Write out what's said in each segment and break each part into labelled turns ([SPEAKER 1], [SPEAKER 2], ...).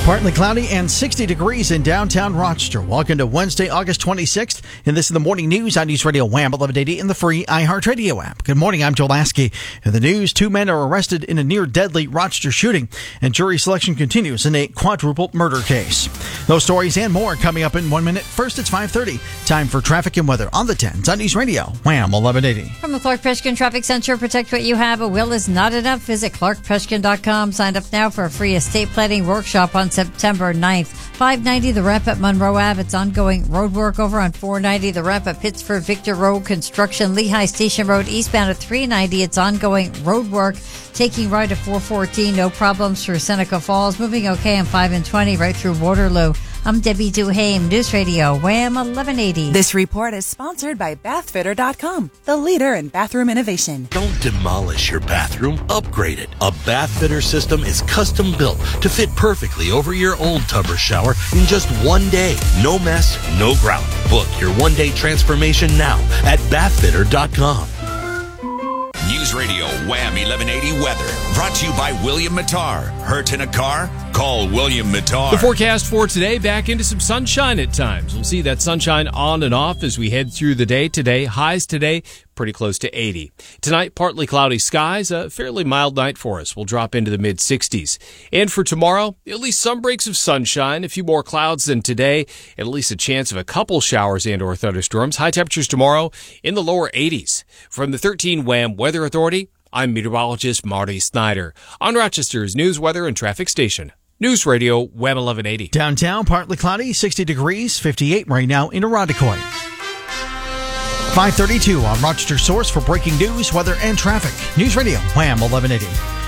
[SPEAKER 1] Partly cloudy and 60 degrees in downtown Rochester. Welcome to Wednesday, August 26th. And this is the morning news on News Radio Wham 1180 in the free iHeartRadio app. Good morning, I'm Joel Lasky. In the news, 2 men are arrested in a near-deadly Rochester shooting, and jury selection continues in a quadruple murder case. Those stories and more coming up in 1 minute. First, it's 5:30. Time for traffic and weather on the 10s on News Radio Wham 1180.
[SPEAKER 2] From the Clark Preshkin Traffic Center, protect what you have. A will is not enough. Visit clarkpreshkin.com. Sign up now for a free estate planning workshop on September 9th. 590 The Rep at Monroe Ave. It's ongoing road work over on 490 The Rep at Pittsford Victor Road. Construction Lehigh Station Road eastbound at 390. It's ongoing road work. Taking right at 414. No problems for Seneca Falls. Moving okay on 5 and 20 right through Waterloo. I'm Debbie Duhame, News Radio Wham 1180.
[SPEAKER 3] This report is sponsored by Bathfitter.com, the leader in bathroom innovation.
[SPEAKER 4] Don't demolish your bathroom, upgrade it. A Bathfitter system is custom built to fit perfectly over your old tub or shower in just 1 day. No mess, no grout. Book your 1-day transformation now at Bathfitter.com.
[SPEAKER 5] News Radio Wham 1180 weather brought to you by William Mattar. Hurt in a car? Call William Mattar.
[SPEAKER 6] The forecast for today, back into some sunshine at times. We'll see that sunshine on and off as we head through the day today. Highs today, pretty close to 80. Tonight, partly cloudy skies, a fairly mild night for us. We'll drop into the mid-60s. And for tomorrow, at least some breaks of sunshine, a few more clouds than today, and at least a chance of a couple showers and or thunderstorms. High temperatures tomorrow in the lower 80s. From the 13 Wham Weather Authority, I'm meteorologist Marty Snyder on Rochester's News, Weather, and Traffic Station. News Radio Wham 1180.
[SPEAKER 1] Downtown, partly cloudy, 60 degrees, 58 right now in Irondequoit. 5:32 on Rochester Source for breaking news, weather, and traffic. News Radio Wham 1180.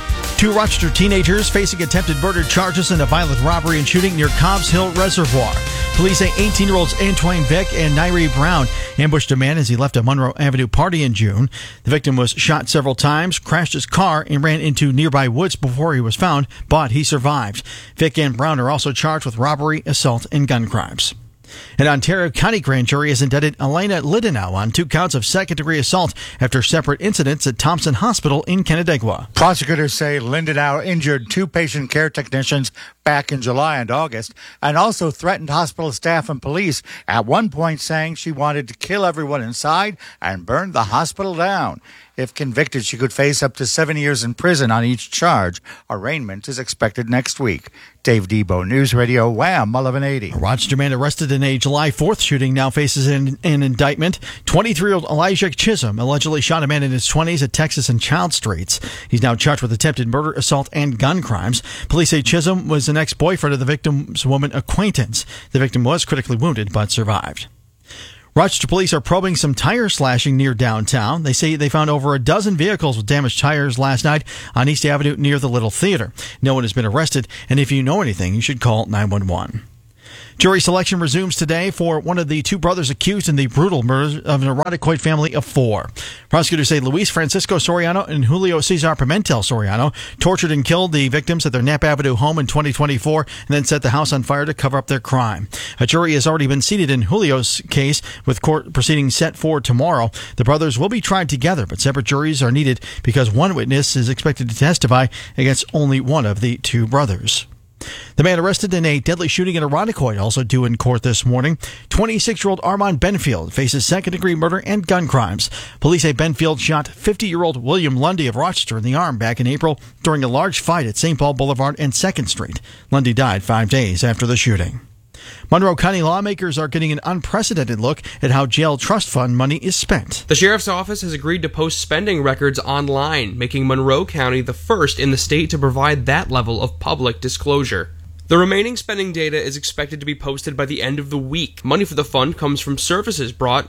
[SPEAKER 1] 2 Rochester teenagers facing attempted murder charges in a violent robbery and shooting near Cobbs Hill Reservoir. Police say 18-year-olds Antoine Vick and Nairi Brown ambushed a man as he left a Monroe Avenue party in June. The victim was shot several times, crashed his car, and ran into nearby woods before he was found, but he survived. Vick and Brown are also charged with robbery, assault, and gun crimes. An Ontario County grand jury has indicted Elena Lidenow on 2 counts of second-degree assault after separate incidents at Thompson Hospital in Canandaigua.
[SPEAKER 7] Prosecutors say Lidenow injured 2 patient care technicians back in July and August and also threatened hospital staff and police, at one point saying she wanted to kill everyone inside and burn the hospital down. If convicted, she could face up to 7 years in prison on each charge. Arraignment is expected next week. Dave Debo, News Radio Wham 1180.
[SPEAKER 1] A Rochester man arrested in a July 4th shooting now faces an indictment. 23-year-old Elijah Chisholm allegedly shot a man in his 20s at Texas and Child Streets. He's now charged with attempted murder, assault, and gun crimes. Police say Chisholm was an ex-boyfriend of the victim's woman acquaintance. The victim was critically wounded but survived. Rochester police are probing some tire slashing near downtown. They say they found over a dozen vehicles with damaged tires last night on East Avenue near the Little Theater. No one has been arrested, and if you know anything, you should call 911. Jury selection resumes today for one of the 2 brothers accused in the brutal murder of an Irondequoit family of 4. Prosecutors say Luis Francisco Soriano and Julio Cesar Pimentel Soriano tortured and killed the victims at their Knapp Avenue home in 2024 and then set the house on fire to cover up their crime. A jury has already been seated in Julio's case, with court proceedings set for tomorrow. The brothers will be tried together, but separate juries are needed because one witness is expected to testify against only one of the 2 brothers. The man arrested in a deadly shooting in Irondequoit also due in court this morning. 26-year-old Armand Benfield faces second-degree murder and gun crimes. Police say Benfield shot 50-year-old William Lundy of Rochester in the arm back in April during a large fight at St. Paul Boulevard and 2nd Street. Lundy died 5 days after the shooting. Monroe County lawmakers are getting an unprecedented look at how jail trust fund money is spent.
[SPEAKER 8] The sheriff's office has agreed to post spending records online, making Monroe County the first in the state to provide that level of public disclosure. The remaining spending data is expected to be posted by the end of the week. Money for the fund comes from services bought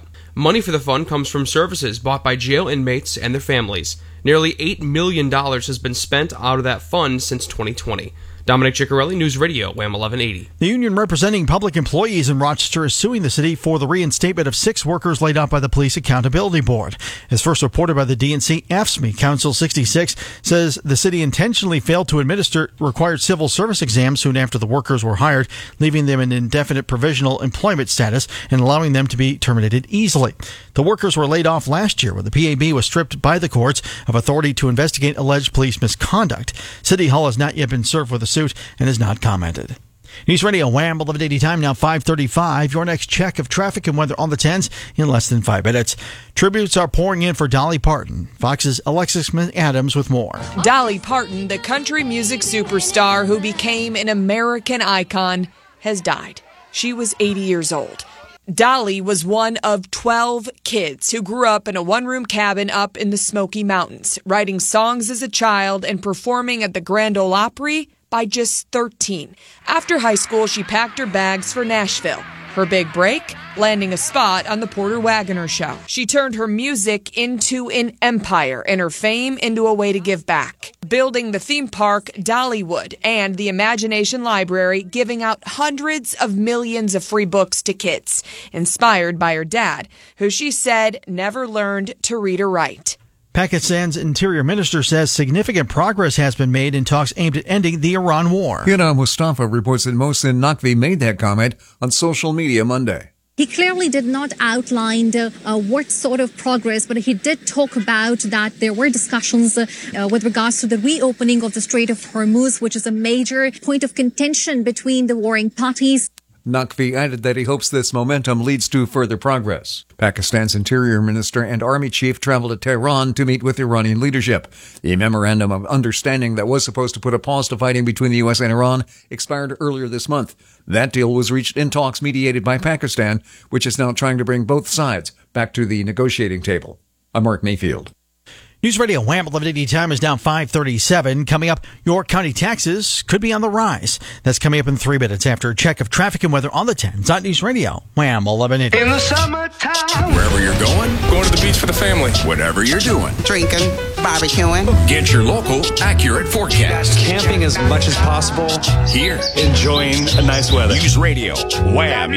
[SPEAKER 8] by jail inmates and their families. Nearly $8 million has been spent out of that fund since 2020. Dominic Ciccarelli, News Radio, Wham 1180.
[SPEAKER 1] The union representing public employees in Rochester is suing the city for the reinstatement of 6 workers laid off by the Police Accountability Board. As first reported by the DNC, AFSCME Council 66 says the city intentionally failed to administer required civil service exams soon after the workers were hired, leaving them in indefinite provisional employment status and allowing them to be terminated easily. The workers were laid off last year when the PAB was stripped by the courts of authority to investigate alleged police misconduct. City Hall has not yet been served with a suit and has not commented. News Radio Wham! 1180 time now 5:35. Your next check of traffic and weather on the 10s in less than 5 minutes. Tributes are pouring in for Dolly Parton. Fox's Alexis Adams with more.
[SPEAKER 9] Dolly Parton, the country music superstar who became an American icon, has died. She was 80 years old. Dolly was one of 12 kids who grew up in a one-room cabin up in the Smoky Mountains, writing songs as a child and performing at the Grand Ole Opry by just 13. After high school, she packed her bags for Nashville. Her big break, landing a spot on the Porter Wagoner Show. She turned her music into an empire and her fame into a way to give back. Building the theme park Dollywood and the Imagination Library, giving out hundreds of millions of free books to kids, inspired by her dad, who she said never learned to read or write.
[SPEAKER 1] Pakistan's interior minister says significant progress has been made in talks aimed at ending the Iran war.
[SPEAKER 10] Hina Mustafa reports that Mohsin Naqvi made that comment on social media Monday.
[SPEAKER 11] He clearly did not outline what sort of progress, but he did talk about that there were discussions with regards to the reopening of the Strait of Hormuz, which is a major point of contention between the warring parties.
[SPEAKER 10] Naqvi added that he hopes this momentum leads to further progress. Pakistan's interior minister and army chief traveled to Tehran to meet with Iranian leadership. The memorandum of understanding that was supposed to put a pause to fighting between the U.S. and Iran expired earlier this month. That deal was reached in talks mediated by Pakistan, which is now trying to bring both sides back to the negotiating table. I'm Mark Mayfield.
[SPEAKER 1] News Radio Wham! 1180 time is now 5:37. Coming up, York County taxes could be on the rise. That's coming up in 3 minutes after a check of traffic and weather on the 10s on News Radio Wham! 1180.
[SPEAKER 12] In the summertime.
[SPEAKER 5] Wherever you're going to the beach for the family. Whatever you're doing.
[SPEAKER 13] Drinking, barbecuing.
[SPEAKER 5] Get your local, accurate forecast.
[SPEAKER 14] Camping as much as possible.
[SPEAKER 5] Here.
[SPEAKER 14] Enjoying a nice weather.
[SPEAKER 5] News Radio Wham!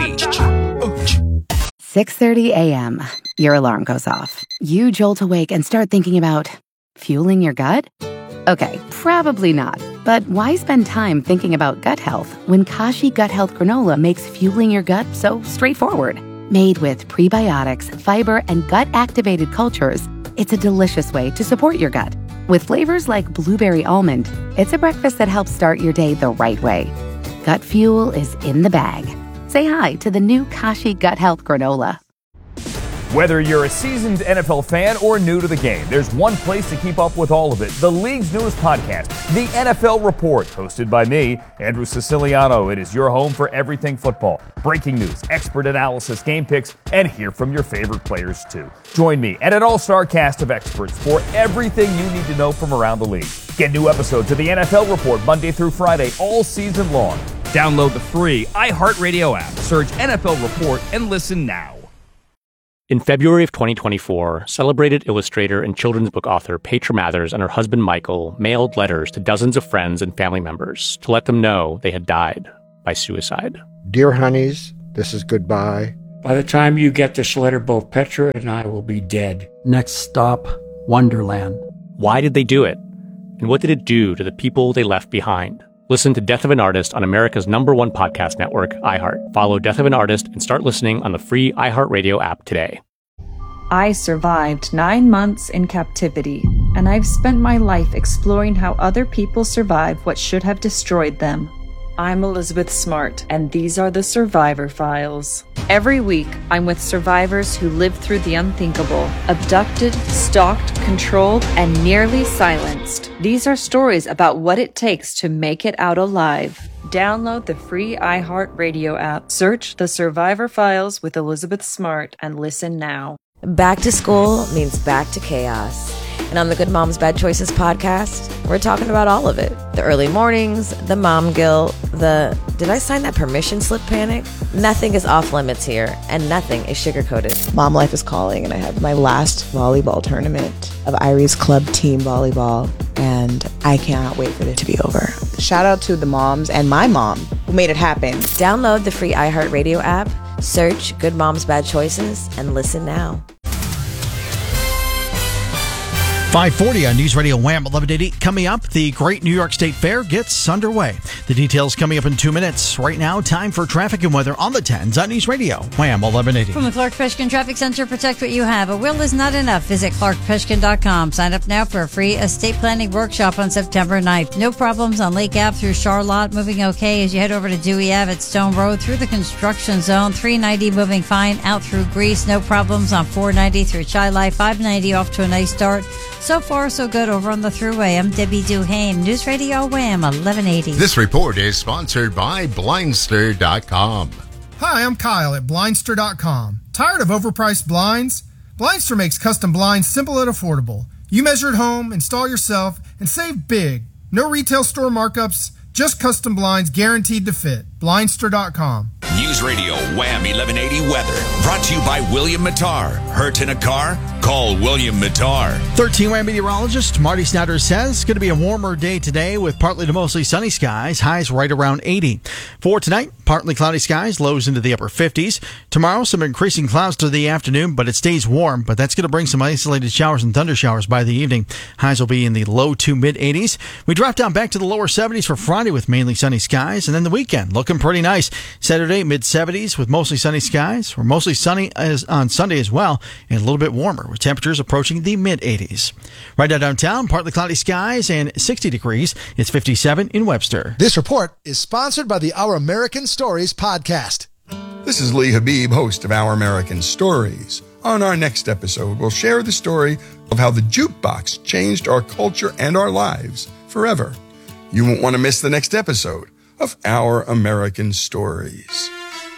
[SPEAKER 5] 1180.
[SPEAKER 15] 6:30 a.m. Your alarm goes off. You jolt awake and start thinking about fueling your gut? Okay, probably not. But why spend time thinking about gut health when Kashi Gut Health Granola makes fueling your gut so straightforward? Made with prebiotics, fiber, and gut-activated cultures, it's a delicious way to support your gut. With flavors like blueberry almond, it's a breakfast that helps start your day the right way. Gut fuel is in the bag. Say hi to the new Kashi Gut Health Granola.
[SPEAKER 16] Whether you're a seasoned NFL fan or new to the game, there's one place to keep up with all of it. The league's newest podcast, The NFL Report, hosted by me, Andrew Siciliano. It is your home for everything football. Breaking news, expert analysis, game picks, and hear from your favorite players too. Join me and an all-star cast of experts for everything you need to know from around the league. Get new episodes of The NFL Report Monday through Friday all season long. Download the free iHeartRadio app. Search NFL Report and listen now.
[SPEAKER 17] In February of 2024, celebrated illustrator and children's book author Petra Mathers and her husband Michael mailed letters to dozens of friends and family members to let them know they had died by suicide.
[SPEAKER 18] Dear honeys, this is goodbye.
[SPEAKER 19] By the time you get this letter, both Petra and I will be dead.
[SPEAKER 20] Next stop, Wonderland.
[SPEAKER 17] Why did they do it? And what did it do to the people they left behind? Listen to Death of an Artist on America's #1 podcast network, iHeart. Follow Death of an Artist and start listening on the free iHeartRadio app today.
[SPEAKER 21] I survived 9 months in captivity, and I've spent my life exploring how other people survive what should have destroyed them. I'm Elizabeth Smart, and these are the Survivor Files. Every week, I'm with survivors who lived through the unthinkable, abducted, stalked, controlled, and nearly silenced. These are stories about what it takes to make it out alive. Download the free iHeartRadio app. Search The Survivor Files with Elizabeth Smart and listen now.
[SPEAKER 22] Back to school means back to chaos. And on the Good Moms Bad Choices podcast, we're talking about all of it. The early mornings, the mom guilt, the did I sign that permission slip panic? Nothing is off limits here, and nothing is sugar-coated.
[SPEAKER 23] Mom life is calling, and I have my last volleyball tournament of Irie's club team volleyball, and I cannot wait for it to be over. Shout out to the moms and my mom who made it happen.
[SPEAKER 22] Download the free iHeartRadio app, search Good Moms Bad Choices, and listen now.
[SPEAKER 1] 5:40 on News Radio Wham 1180. Coming up, the Great New York State Fair gets underway. The details coming up in 2 minutes. Right now, time for traffic and weather on the 10s on News Radio Wham 1180.
[SPEAKER 2] From the Clark Peshkin Traffic Center, protect what you have. A will is not enough. Visit clarkpeshkin.com. Sign up now for a free estate planning workshop on September 9th. No problems on Lake Ave through Charlotte. Moving okay as you head over to Dewey Ave at Stone Road through the construction zone. 390 moving fine out through Greece. No problems on 490 through Chi-Li. 590 off to a nice start. So far, so good over on the Thruway. I'm Debbie Duhane, News Radio Wham 1180.
[SPEAKER 3] This report is sponsored by Blindster.com.
[SPEAKER 12] Hi, I'm Kyle at Blindster.com. Tired of overpriced blinds? Blindster makes custom blinds simple and affordable. You measure at home, install yourself, and save big. No retail store markups, just custom blinds guaranteed to fit. Blindster.com.
[SPEAKER 5] News Radio Wham 1180 weather. Brought to you by William Mattar. Hurt in a car? Call William Mattar.
[SPEAKER 1] 13 Wham meteorologist Marty Snyder says it's going to be a warmer day today with partly to mostly sunny skies. Highs right around 80. For tonight, partly cloudy skies, lows into the upper 50s. Tomorrow, some increasing clouds to the afternoon, but it stays warm. But that's going to bring some isolated showers and thunder showers by the evening. Highs will be in the low to mid 80s. We drop down back to the lower 70s for Friday with mainly sunny skies. And then the weekend looking pretty nice. Saturday, mid 70s with mostly sunny skies. We're mostly sunny on Sunday as well, and a little bit warmer with temperatures approaching the mid 80s. Right now downtown, partly cloudy skies and 60 degrees. It's 57 in Webster.
[SPEAKER 24] This report is sponsored by the Our American Stories podcast.
[SPEAKER 25] This is Lee Habib, host of Our American Stories. On our next episode, we'll share the story of how the jukebox changed our culture and our lives forever. You won't want to miss the next episode of Our American Stories.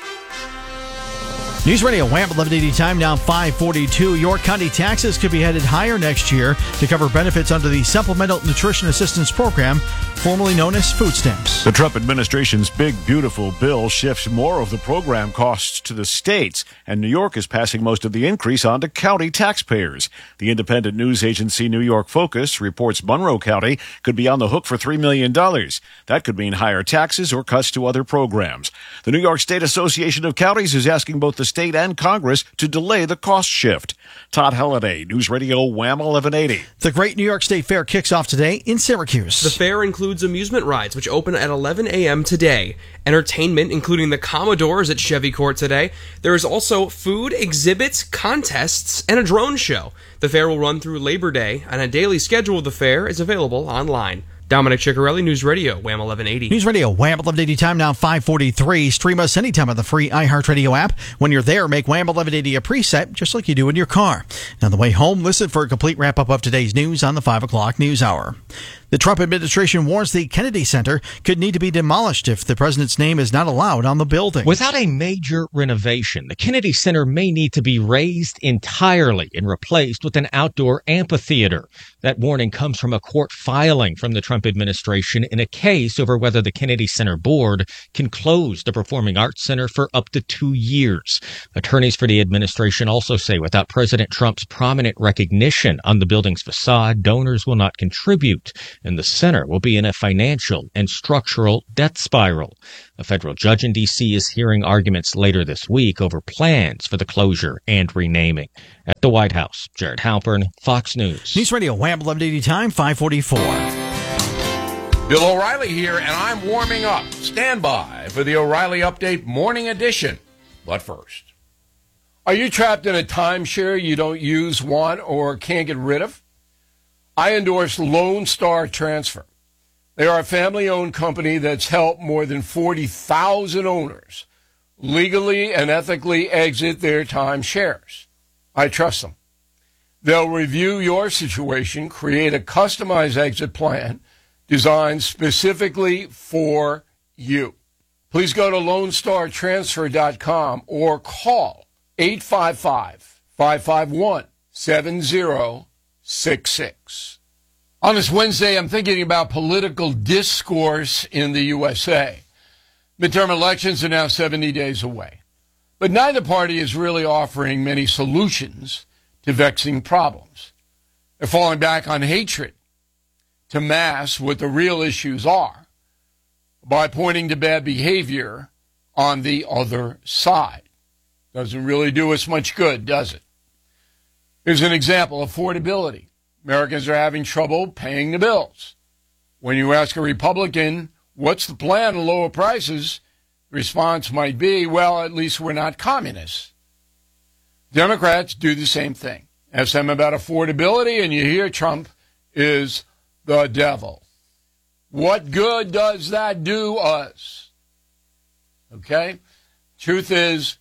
[SPEAKER 1] News Radio Wham 1180 time now 5:42. York County taxes could be headed higher next year to cover benefits under the Supplemental Nutrition Assistance Program, formerly known as food stamps.
[SPEAKER 26] The Trump administration's Big Beautiful Bill shifts more of the program costs to the states, and New York is passing most of the increase on to county taxpayers. The independent news agency New York Focus reports Monroe County could be on the hook for $3 million. That could mean higher taxes or cuts to other programs. The New York State Association of Counties is asking both the state and Congress to delay the cost shift. Todd Halliday, News Radio Wham 1180.
[SPEAKER 1] The Great New York State Fair kicks off today in Syracuse.
[SPEAKER 8] The fair includes amusement rides, which open at 11 a.m. today. Entertainment, including the Commodores at Chevy Court today. There is also food, exhibits, contests, and a drone show. The fair will run through Labor Day, and a daily schedule of the fair is available online. Dominic Ciccarelli, News Radio, Wham 1180.
[SPEAKER 1] News Radio, Wham 1180, time now 5:43. Stream us anytime on the free iHeartRadio app. When you're there, make Wham 1180 a preset, just like you do in your car. On the way home, listen for a complete wrap-up of today's news on the 5 o'clock news hour. The Trump administration warns the Kennedy Center could need to be demolished if the president's name is not allowed on the building.
[SPEAKER 27] Without a major renovation, the Kennedy Center may need to be razed entirely and replaced with an outdoor amphitheater. That warning comes from a court filing from the Trump administration in a case over whether the Kennedy Center board can close the Performing Arts Center for up to 2 years. Attorneys for the administration also say without President Trump's prominent recognition on the building's facade, donors will not contribute, and the center will be in a financial and structural debt spiral. A federal judge in D.C. is hearing arguments later this week over plans for the closure and renaming. At the White House, Jared Halpern, Fox News.
[SPEAKER 1] News Radio, Wham 1180 time, 5:44.
[SPEAKER 28] Bill O'Reilly here, and I'm warming up. Stand by for the O'Reilly Update Morning Edition. But first, are you trapped in a timeshare you don't use, want, or can't get rid of? I endorse Lone Star Transfer. They are a family-owned company that's helped more than 40,000 owners legally and ethically exit their timeshares. I trust them. They'll review your situation, create a customized exit plan designed specifically for you. Please go to LoneStarTransfer.com or call 855-551-7066. On this Wednesday, I'm thinking about political discourse in the USA. Midterm elections are now 70 days away. But neither party is really offering many solutions to vexing problems. They're falling back on hatred to mask what the real issues are by pointing to bad behavior on the other side. Doesn't really do us much good, does it? Here's an example: affordability. Americans are having trouble paying the bills. When you ask a Republican, what's the plan to lower prices? The response might be, well, at least we're not communists. Democrats do the same thing. Ask them about affordability, and you hear Trump is the devil. What good does that do us? Okay? Truth is,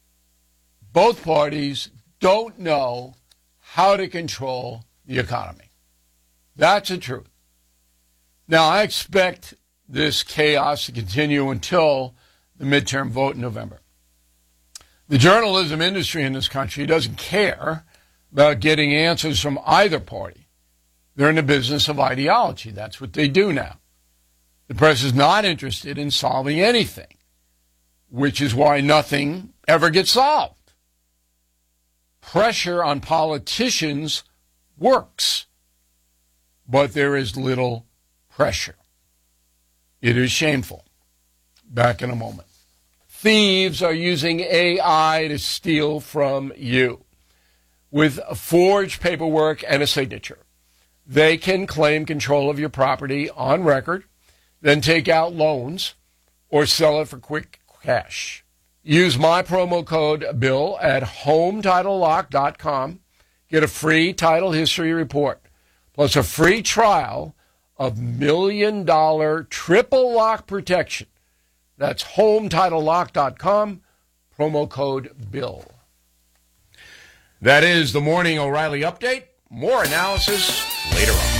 [SPEAKER 28] both parties don't know how to control the economy. That's the truth. Now, I expect this chaos to continue until the midterm vote in November. The journalism industry in this country doesn't care about getting answers from either party. They're in the business of ideology. That's what they do now. The press is not interested in solving anything, which is why nothing ever gets solved. Pressure on politicians works, but there is little pressure. It is shameful. Back in a moment. Thieves are using AI to steal from you. With forged paperwork and a signature, they can claim control of your property on record, then take out loans or sell it for quick cash. Use my promo code BILL at HomeTitleLock.com. Get a free title history report, plus a free trial of $1 million triple lock protection. That's HomeTitleLock.com, promo code BILL. That is the Morning O'Reilly Update. More analysis later on.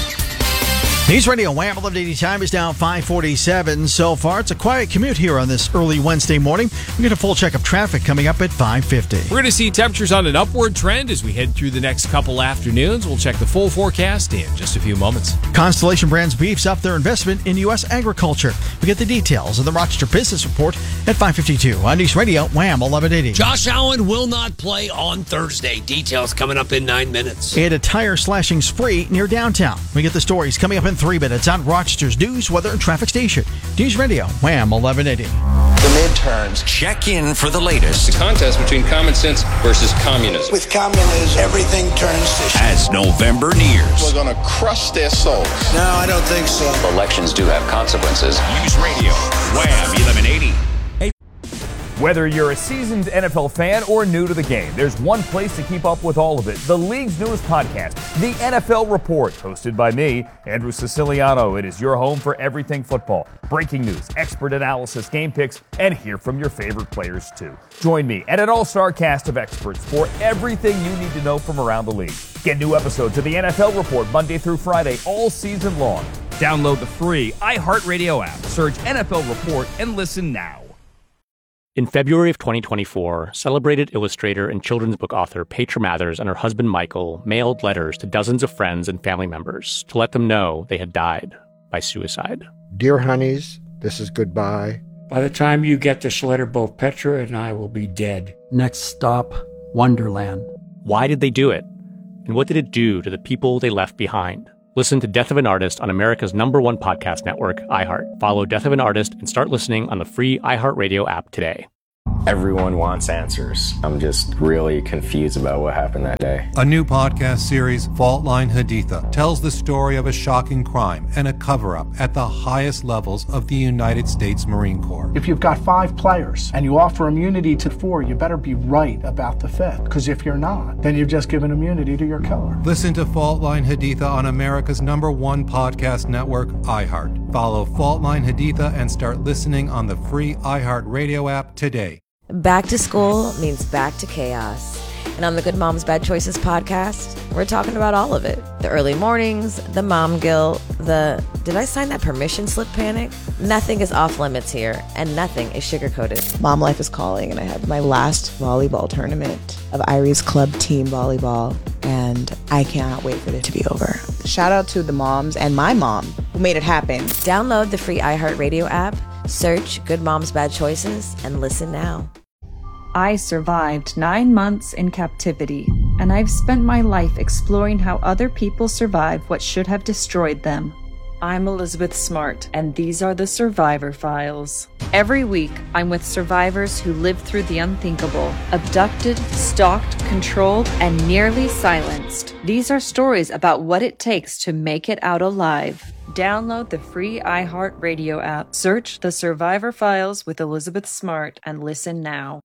[SPEAKER 1] News Radio Wham! 1180 time is now 5:47 so far. It's a quiet commute here on this early Wednesday morning. We get a full check of traffic coming up at 5:50.
[SPEAKER 4] We're going to see temperatures on an upward trend as we head through the next couple afternoons. We'll check the full forecast in just a few moments.
[SPEAKER 1] Constellation Brands beefs up their investment in U.S. agriculture. We get the details of the Rochester Business Report at 5:52 on News Radio Wham! 1180.
[SPEAKER 6] Josh Allen will not play on Thursday. Details coming up in 9 minutes.
[SPEAKER 1] And a tire slashing spree near downtown. We get the stories coming up in 3 minutes on Rochester's news, weather, and traffic station. News Radio Wham! 1180.
[SPEAKER 7] The midterms.
[SPEAKER 5] Check in for the latest.
[SPEAKER 9] The contest between common sense versus communism.
[SPEAKER 7] With communism, everything turns to shit.
[SPEAKER 5] As November nears.
[SPEAKER 7] We're going to crush their souls. No, I don't think so.
[SPEAKER 9] Elections do have consequences.
[SPEAKER 5] News Radio Wham! 1180.
[SPEAKER 16] Whether you're a seasoned NFL fan or new to the game, there's one place to keep up with all of it. The league's newest podcast, The NFL Report, hosted by me, Andrew Siciliano. It is your home for everything football. Breaking news, expert analysis, game picks, and hear from your favorite players too. Join me and an all-star cast of experts for everything you need to know from around the league. Get new episodes of The NFL Report Monday through Friday all season long. Download the free iHeartRadio app. Search NFL Report and listen now.
[SPEAKER 17] In February of 2024, celebrated illustrator and children's book author Petra Mathers and her husband Michael mailed letters to dozens of friends and family members to let them know they had died by suicide.
[SPEAKER 18] Dear honeys, this is goodbye.
[SPEAKER 19] By the time you get this letter, both Petra and I will be dead.
[SPEAKER 20] Next stop, Wonderland.
[SPEAKER 17] Why did they do it? And what did it do to the people they left behind? Listen to Death of an Artist on America's #1 podcast network, iHeart. Follow Death of an Artist and start listening on the free iHeartRadio app today.
[SPEAKER 10] Everyone wants answers. I'm just really confused about what happened that day.
[SPEAKER 11] A new podcast series, Fault Line Haditha, tells the story of a shocking crime and a cover-up at the highest levels of the United States Marine Corps.
[SPEAKER 13] If you've got 5 players and you offer immunity to 4, you better be right about the 5th. Because if you're not, then you've just given immunity to your killer.
[SPEAKER 11] Listen to Fault Line Haditha on America's #1 podcast network, iHeart. Follow Fault Line Haditha and start listening on the free iHeartRadio app today.
[SPEAKER 22] Back to school means back to chaos. And on the Good Moms Bad Choices podcast, we're talking about all of it. The early mornings, the mom guilt, the did I sign that permission slip panic? Nothing is off limits here, and nothing is sugar-coated.
[SPEAKER 23] Mom life is calling, and I had my last volleyball tournament of Iris Club Team Volleyball, and I cannot wait for it to be over. Shout out to the moms and my mom who made it happen.
[SPEAKER 22] Download the free iHeartRadio app, search Good Moms Bad Choices, and listen now.
[SPEAKER 21] I survived 9 months in captivity, and I've spent my life exploring how other people survived what should have destroyed them. I'm Elizabeth Smart, and these are the Survivor Files. Every week, I'm with survivors who lived through the unthinkable, abducted, stalked, controlled, and nearly silenced. These are stories about what it takes to make it out alive. Download the free iHeartRadio app. Search The Survivor Files with Elizabeth Smart and listen now.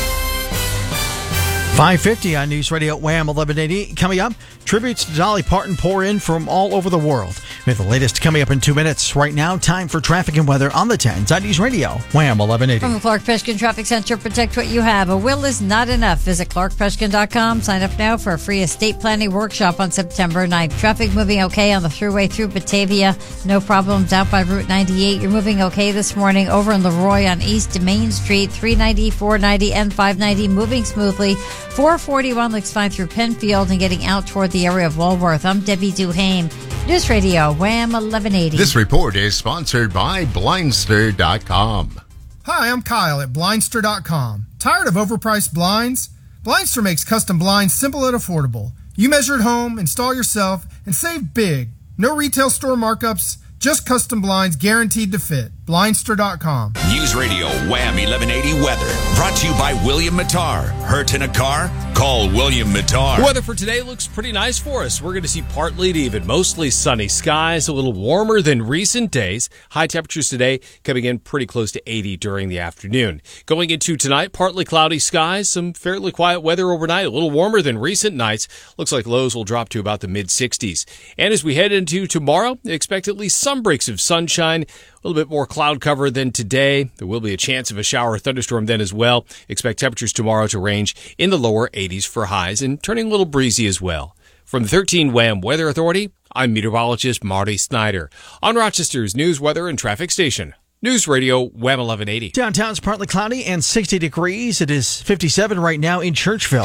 [SPEAKER 1] 5:50 on News Radio Wham 1180. Coming up, tributes to Dolly Parton pour in from all over the world. We have the latest coming up in 2 minutes. Right now, time for traffic and weather on the 10s on News Radio Wham 1180.
[SPEAKER 2] From the Clark Peshkin Traffic Center, protect what you have. A will is not enough. Visit clarkpeshkin.com. Sign up now for a free estate planning workshop on September 9th. Traffic moving okay on the thruway through Batavia. No problems out by Route 98. You're moving okay this morning over in Leroy on East Main Street. 390, 490, and 590 moving smoothly. 441 looks fine through Penfield and getting out toward the area of Walworth. I'm Debbie Duhame. News Radio, Wham 1180.
[SPEAKER 3] This report is sponsored by Blindster.com.
[SPEAKER 12] Hi, I'm Kyle at Blindster.com. Tired of overpriced blinds? Blindster makes custom blinds simple and affordable. You measure at home, install yourself, and save big. No retail store markups, just custom blinds guaranteed to fit. Blindster.com.
[SPEAKER 5] News Radio Wham 1180 weather. Brought to you by William Mattar. Hurt in a car? Call William Mattar.
[SPEAKER 4] The weather for today looks pretty nice for us. We're going to see partly to even mostly sunny skies, a little warmer than recent days. High temperatures today coming in pretty close to 80 during the afternoon. Going into tonight, partly cloudy skies, some fairly quiet weather overnight, a little warmer than recent nights. Looks like lows will drop to about the mid-60s. And as we head into tomorrow, expect at least some breaks of sunshine. A little bit more cloud cover than today. There will be a chance of a shower or thunderstorm then as well. Expect temperatures tomorrow to range in the lower 80s for highs and turning a little breezy as well. From the 13 Wham Weather Authority, I'm meteorologist Marty Snyder on Rochester's news, weather, and traffic station. News Radio Wham 1180.
[SPEAKER 1] Downtown's partly cloudy and 60 degrees. It is 57 right now in Churchville.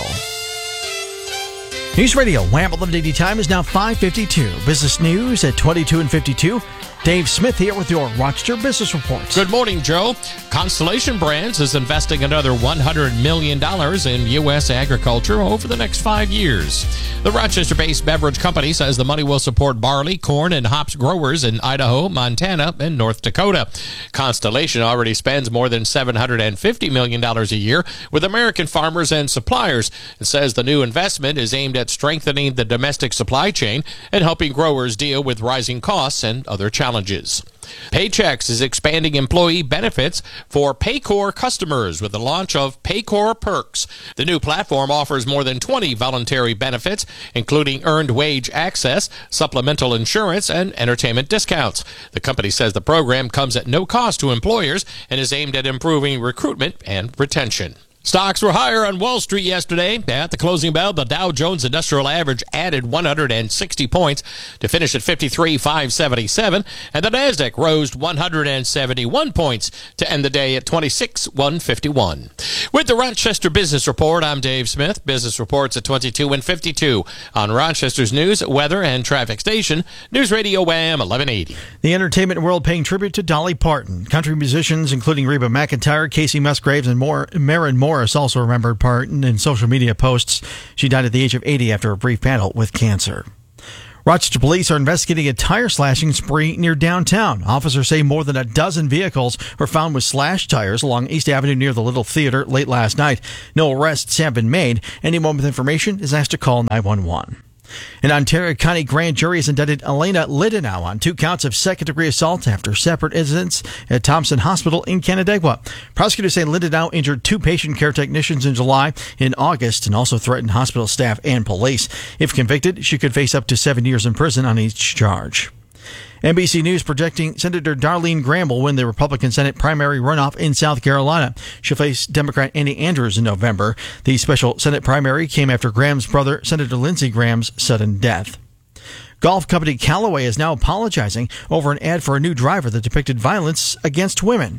[SPEAKER 1] News Radio Wham 1180 time is now 5:52. Business news at 22 and 52. Dave Smith here with your Rochester Business Report.
[SPEAKER 14] Good morning, Joe. Constellation Brands is investing another $100 million in U.S. agriculture over the next 5 years. The Rochester-based beverage company says the money will support barley, corn, and hops growers in Idaho, Montana, and North Dakota. Constellation already spends more than $750 million a year with American farmers and suppliers. It says the new investment is aimed at strengthening the domestic supply chain and helping growers deal with rising costs and other challenges. Paychex is expanding employee benefits for Paycor customers with the launch of Paycor Perks. The new platform offers more than 20 voluntary benefits, including earned wage access, supplemental insurance, and entertainment discounts. The company says the program comes at no cost to employers and is aimed at improving recruitment and retention. Stocks were higher on Wall Street yesterday. At the closing bell, the Dow Jones Industrial Average added 160 points to finish at 53,577, and the Nasdaq rose 171 points to end the day at 26,151. With the Rochester Business Report, I'm Dave Smith. Business reports at 22 and 52 on Rochester's news, weather, and traffic station, News Radio Wham 1180.
[SPEAKER 1] The entertainment world paying tribute to Dolly Parton. Country musicians including Reba McEntire, Casey Musgraves, and Maren Morris also remembered Parton in social media posts. She died at the age of 80 after a brief battle with cancer. Rochester police are investigating a tire slashing spree near downtown. Officers say more than a dozen vehicles were found with slashed tires along East Avenue near the Little Theater late last night. No arrests have been made. Anyone with information is asked to call 911. An Ontario County grand jury has indicted Elena Lidenow on 2 counts of second-degree assault after separate incidents at Thompson Hospital in Canandaigua. Prosecutors say Lidenow injured 2 patient care technicians in July and August and also threatened hospital staff and police. If convicted, she could face up to 7 years in prison on each charge. NBC News projecting Senator Darlene Graham will win the Republican Senate primary runoff in South Carolina. She'll face Democrat Annie Andrews in November. The special Senate primary came after Graham's brother, Senator Lindsey Graham's sudden death. Golf company Callaway is now apologizing over an ad for a new driver that depicted violence against women.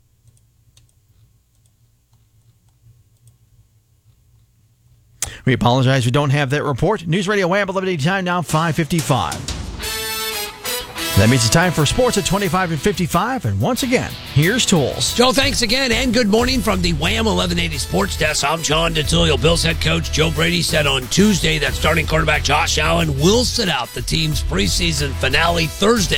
[SPEAKER 1] We apologize we don't have that report. News Radio Wham 1180 time now 5:55. That means it's time for sports at 25 and 55. And once again, here's Tools.
[SPEAKER 6] Joe, thanks again, and good morning from the Wham 1180 Sports Desk. I'm John DeTullio. Bills head coach Joe Brady said on Tuesday that starting quarterback Josh Allen will sit out the team's preseason finale Thursday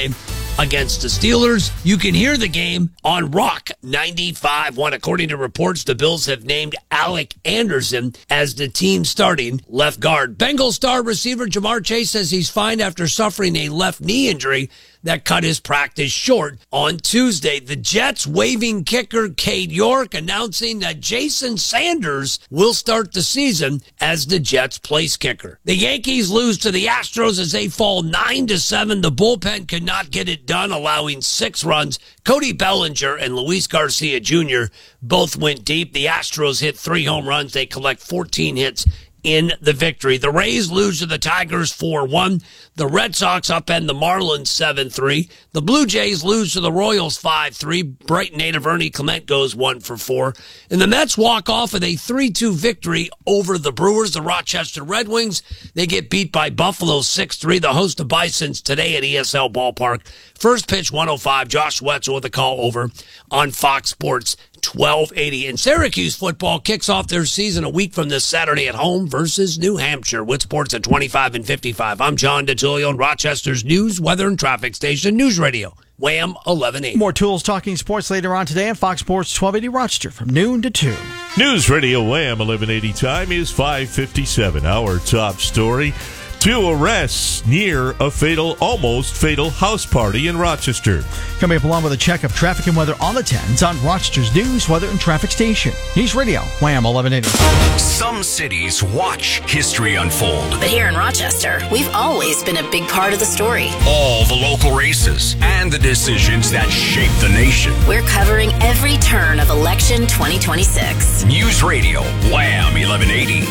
[SPEAKER 6] against the Steelers. You can hear the game on Rock 95.1. According to reports, the Bills have named Alec Anderson as the team starting left guard. Bengals star receiver Jamar Chase says he's fine after suffering a left knee injury that cut his practice short on Tuesday. The Jets waiving kicker Cade York, announcing that Jason Sanders will start the season as the Jets' place kicker. The Yankees lose to the Astros as they fall 9-7. The bullpen could not get it done, allowing 6 runs. Cody Bellinger and Luis Garcia Jr. both went deep. The Astros hit 3 home runs. They collect 14 hits in the victory. The Rays lose to the Tigers 4-1. The Red Sox upend the Marlins 7-3. The Blue Jays lose to the Royals 5-3. Brighton native Ernie Clement goes 1-for-4. And the Mets walk off with a 3-2 victory over the Brewers. The Rochester Red Wings, they get beat by Buffalo 6-3. The host of Bisons today at ESL Ballpark. First pitch 105. Josh Wetzel with a call over on Fox Sports 1280. And Syracuse football kicks off their season a week from this Saturday at home versus New Hampshire. With sports at 25 and 55. I'm John DeTullio on Rochester's news, weather, and traffic station, News Radio, Wham 1180.
[SPEAKER 1] More Tools talking sports later on today on Fox Sports 1280 Rochester from noon to 2.
[SPEAKER 7] News Radio Wham 1180 time is 5:57. Our top story. 2 arrests near a almost fatal house party in Rochester.
[SPEAKER 1] Coming up along with a check of traffic and weather on the 10s on Rochester's news, weather, and traffic station. News Radio, Wham 1180.
[SPEAKER 5] Some cities watch history unfold.
[SPEAKER 8] But here in Rochester, we've always been a big part of the story.
[SPEAKER 5] All the local races and the decisions that shape the nation.
[SPEAKER 8] We're covering every turn of election 2026.
[SPEAKER 5] News Radio, Wham 1180.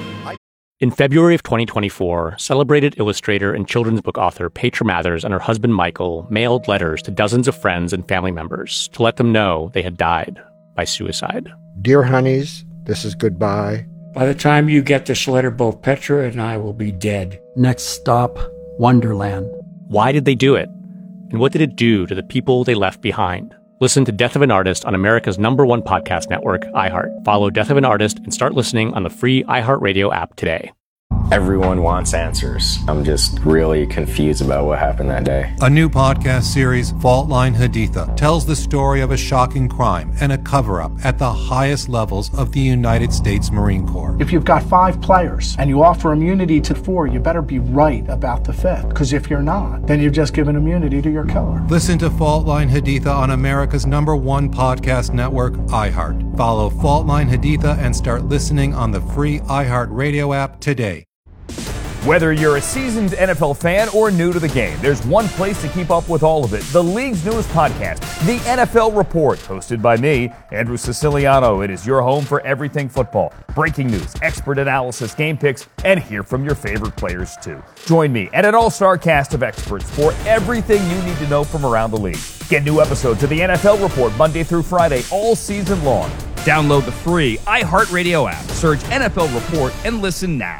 [SPEAKER 17] In February of 2024, celebrated illustrator and children's book author Petra Mathers and her husband Michael mailed letters to dozens of friends and family members to let them know they had died by suicide.
[SPEAKER 18] Dear honeys, this is goodbye.
[SPEAKER 19] By the time you get this letter, both Petra and I will be dead.
[SPEAKER 20] Next stop, Wonderland.
[SPEAKER 17] Why did they do it? And what did it do to the people they left behind? Listen to Death of an Artist on America's #1 podcast network, iHeart. Follow Death of an Artist and start listening on the free iHeartRadio app today.
[SPEAKER 10] Everyone wants answers. I'm just really confused about what happened that day.
[SPEAKER 11] A new podcast series, Fault Line Haditha, tells the story of a shocking crime and a cover-up at the highest levels of the United States Marine Corps.
[SPEAKER 13] If you've got 5 players and you offer immunity to 4, you better be right about the 5th. Because if you're not, then you've just given immunity to your killer.
[SPEAKER 11] Listen to Fault Line Haditha on America's #1 podcast network, iHeart. Follow Fault Line Haditha and start listening on the free iHeart Radio app today.
[SPEAKER 16] Whether you're a seasoned NFL fan or new to the game, there's one place to keep up with all of it. The league's newest podcast, The NFL Report, hosted by me, Andrew Siciliano. It is your home for everything football. Breaking news, expert analysis, game picks, and hear from your favorite players too. Join me and an all-star cast of experts for everything you need to know from around the league. Get new episodes of The NFL Report Monday through Friday all season long. Download the free iHeartRadio app. Search NFL Report and listen now.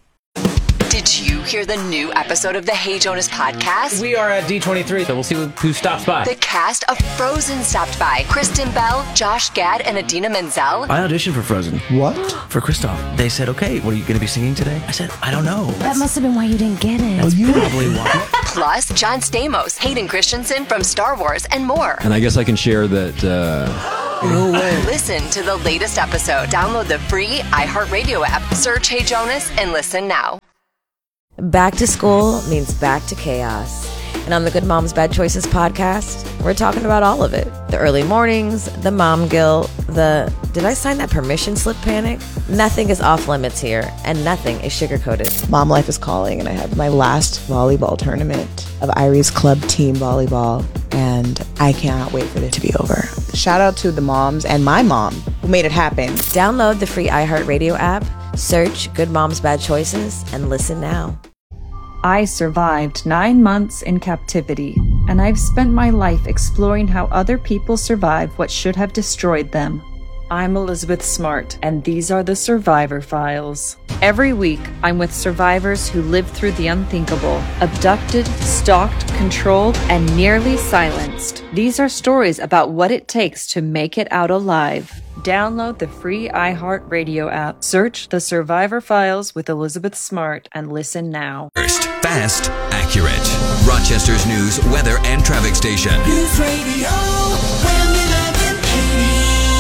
[SPEAKER 8] Did you hear the new episode of the Hey Jonas podcast?
[SPEAKER 15] We are at D23, so we'll see who stops by.
[SPEAKER 8] The cast of Frozen stopped by. Kristen Bell, Josh Gad, and Idina Menzel.
[SPEAKER 15] I auditioned for Frozen.
[SPEAKER 18] What?
[SPEAKER 15] For Kristoff. They said, okay, what are you going to be singing today? I said, I don't know.
[SPEAKER 24] That must have been why you didn't get it.
[SPEAKER 15] That's probably why.
[SPEAKER 8] Plus, John Stamos, Hayden Christensen from Star Wars, and more.
[SPEAKER 25] And I guess I can share that...
[SPEAKER 8] No way. Listen to the latest episode. Download the free iHeartRadio app. Search Hey Jonas and listen now.
[SPEAKER 22] Back to school means back to chaos. And on the Good Moms Bad Choices podcast, we're talking about all of it. The early mornings, the mom guilt, the did I sign that permission slip panic? Nothing is off limits here, and nothing is sugar-coated.
[SPEAKER 23] Mom life is calling, and I have my last volleyball tournament of Iris Club Team Volleyball, and I cannot wait for it to be over. Shout out to the moms and my mom who made it happen.
[SPEAKER 22] Download the free iHeartRadio app, search Good Moms Bad Choices, and listen now.
[SPEAKER 21] I survived 9 months in captivity, and I've spent my life exploring how other people survive what should have destroyed them. I'm Elizabeth Smart, and these are the Survivor Files. Every week, I'm with survivors who lived through the unthinkable, abducted, stalked, controlled, and nearly silenced. These are stories about what it takes to make it out alive. Download the free iHeartRadio app, search The Survivor Files with Elizabeth Smart, and listen now.
[SPEAKER 5] First, fast, accurate. Rochester's news, weather, and traffic station.
[SPEAKER 2] News Radio Wham 1180.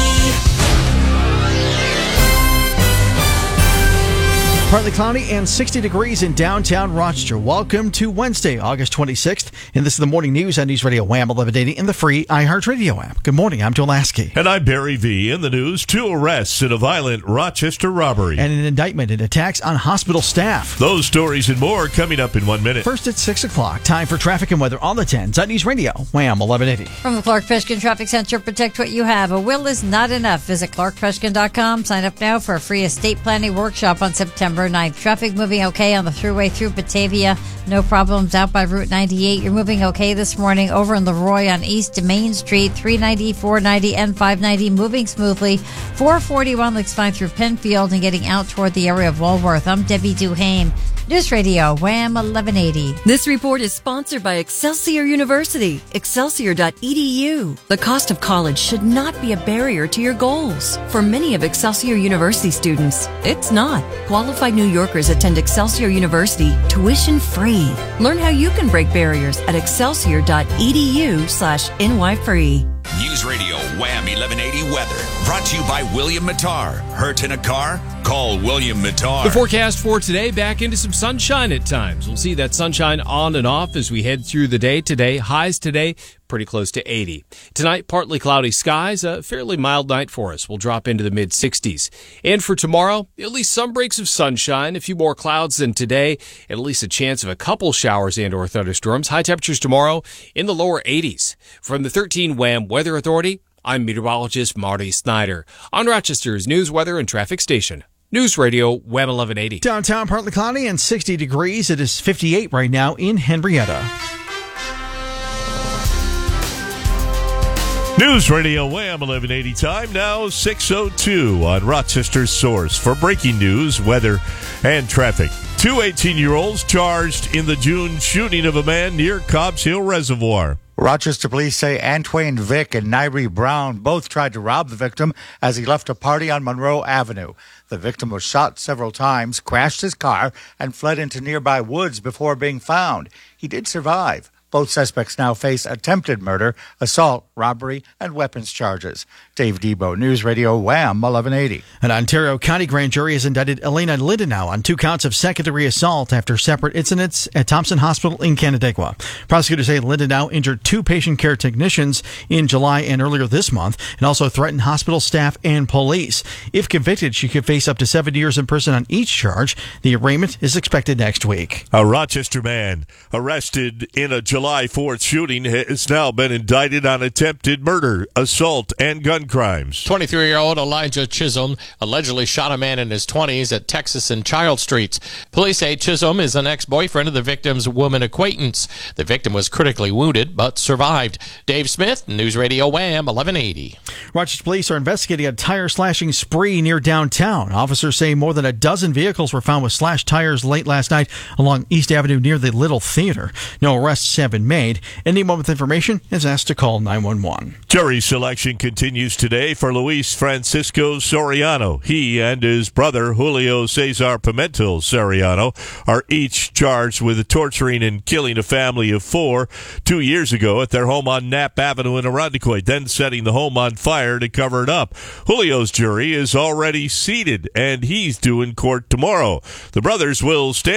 [SPEAKER 1] Partly cloudy and 60 degrees in downtown Rochester. Welcome to Wednesday, August 26th. And this is the morning news on News Radio Wham 1180 in the free iHeartRadio app. Good morning. I'm Joe Lasky.
[SPEAKER 7] And I'm Barry V. In the news, 2 arrests in a violent Rochester robbery.
[SPEAKER 1] And an indictment in attacks on hospital staff.
[SPEAKER 7] Those stories and more coming up in 1 minute.
[SPEAKER 1] First at 6 o'clock. Time for traffic and weather on the 10s on News Radio Wham 1180.
[SPEAKER 3] From the Clark Preskin Traffic Center, protect what you have. A will is not enough. Visit clarkpreskin.com. Sign up now for a free estate planning workshop on September 9th. Traffic moving okay on the thruway through Batavia. No problems out by Route 98. You're moving okay this morning over in Leroy on East Main Street. 390, 490, and 590 moving smoothly. 441 looks fine through Penfield and getting out toward the area of Walworth. I'm Debbie Duhane. News Radio, Wham 1180.
[SPEAKER 9] This report is sponsored by Excelsior University, excelsior.edu. The cost of college should not be a barrier to your goals. For many of Excelsior University students, it's not. Qualified New Yorkers attend Excelsior University tuition free. Learn how you can break barriers at excelsior.edu/NY-free.
[SPEAKER 5] News Radio Wham 1180 weather. Brought to you by William Mattar. Hurt in a car? Call William Mattar.
[SPEAKER 4] The forecast for today, back into some sunshine at times. We'll see that sunshine on and off as we head through the day today. Highs today, pretty close to 80. Tonight, partly cloudy skies. A fairly mild night for us. We'll drop into the mid-60s. And for tomorrow, at least some breaks of sunshine, a few more clouds than today, at least a chance of a couple showers and or thunderstorms. High temperatures tomorrow in the lower 80s. From the 13 Wham Weather Authority, I'm meteorologist Marty Snyder on Rochester's news, weather, and traffic station. News Radio Wham 1180.
[SPEAKER 1] Downtown partly cloudy and 60 degrees. It is 58 right now in Henrietta.
[SPEAKER 7] News Radio Wham 1180 time now 6:02 on Rochester's source for breaking news, weather, and traffic. 2 18-year-olds charged in the June shooting of a man near Cobbs Hill Reservoir.
[SPEAKER 12] Rochester police say Antwain Vick and Nairi Brown both tried to rob the victim as he left a party on Monroe Avenue. The victim was shot several times, crashed his car, and fled into nearby woods before being found. He did survive. Both suspects now face attempted murder, assault, robbery, and weapons charges. Dave Debo, News Radio Wham 1180.
[SPEAKER 1] An Ontario County grand jury has indicted Elena Lindenau on 2 counts of second-degree assault after separate incidents at Thompson Hospital in Canandaigua. Prosecutors say Lindenau injured 2 patient care technicians in July and earlier this month, and also threatened hospital staff and police. If convicted, she could face up to 7 years in prison on each charge. The arraignment is expected next week.
[SPEAKER 7] A Rochester man arrested in a July 4th shooting has now been indicted on attempted murder, assault, and gun crimes.
[SPEAKER 14] 23-year-old Elijah Chisholm allegedly shot a man in his 20s at Texas and Child Streets. Police say Chisholm is an ex-boyfriend of the victim's woman acquaintance. The victim was critically wounded but survived. Dave Smith, News Radio Wham 1180.
[SPEAKER 1] Rochester police are investigating a tire-slashing spree near downtown. Officers say more than a dozen vehicles were found with slashed tires late last night along East Avenue near the Little Theater. No arrests have been made. Anyone with information is asked to call 911.
[SPEAKER 7] Jury selection continues today for Luis Francisco Soriano. He and his brother Julio Cesar Pimentel Soriano are each charged with torturing and killing a family of 4 2 years ago at their home on Knapp Avenue in Irondequoit, then setting the home on fire to cover it up. Julio's jury is already seated and he's due in court tomorrow. The brothers will stand